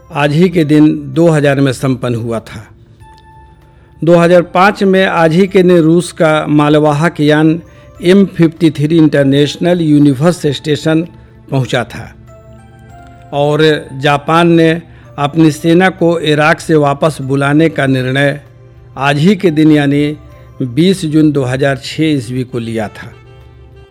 आज ही के दिन 2000 में संपन्न हुआ था। 2005 में आज ही के दिन रूस का मालवाहक यान M53 इंटरनेशनल यूनिवर्स स्टेशन पहुंचा था और जापान ने अपनी सेना को इराक से वापस बुलाने का निर्णय आज ही के दिन यानी 20 जून 2006 ईस्वी को लिया था।